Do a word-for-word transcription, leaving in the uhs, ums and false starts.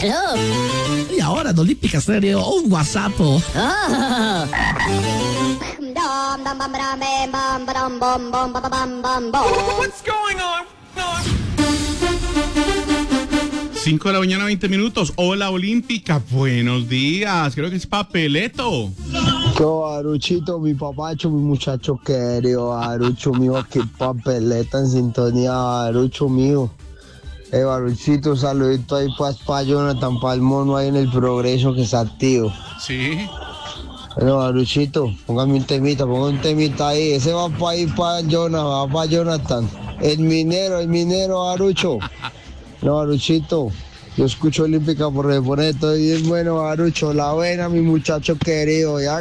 Aló. Y ahora en Olímpica Stereo, un WhatsApp. Oh. What's going on? cinco de la mañana, veinte minutos. Hola, Olímpica. Buenos días. Creo que es Papeleto. Yo, Aruchito, mi papacho, mi muchacho querido, Arucho mío, qué papeleta en sintonía, Arucho mío. Eh, Aruchito, saludito ahí para pa Jonathan, para el mono ahí en el progreso que está activo. Sí. Bueno, Aruchito, póngame un temita, póngame un temita ahí. Ese va para ir para Jonathan, va para Jonathan. El minero, el minero, Arucho. No, Aruchito, yo escucho Olímpica por reponer, todo bien bueno, Arucho, la buena, mi muchacho querido, ya